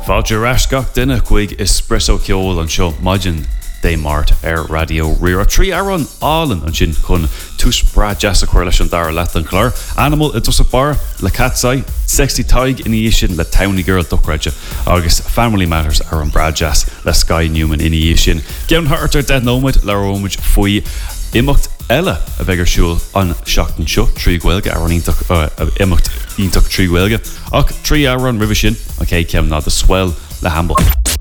Fáilte rascach duine chuig espresso ceol an seo maidin dé mart radio rira. Trí an álan an sin chun tús bra jazz a chuir leis an dar leat an chlár. Animal it was a bar le catsai, sexy taig in sin le towny girl duchreide agus Family Matters an bra jazz le Sky Newman in sin. Gean hartar dead nóid le róid faoi imacht eile a bhegur siúil an seachtain seo trí ghilge ar an imacht ítach trí ghilge ach trí an rih sin a cé ceim ná de swell le Hamble.